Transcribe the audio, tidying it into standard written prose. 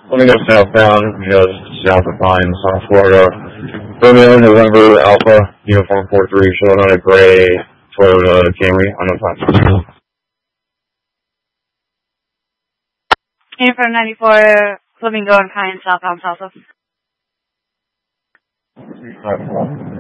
Flamingo southbound, south of Pine, South Florida. Romeo, November, Alpha, Uniform 43, showing on a gray Toyota Camry on the platform. Uniform 94, Flamingo and Pine, southbound, south of.